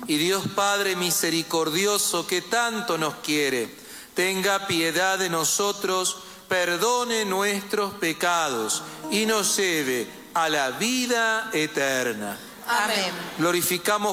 Y Dios Padre misericordioso, que tanto nos quiere, tenga piedad de nosotros, perdone nuestros pecados y nos lleve a la vida eterna. Amén. Glorificamos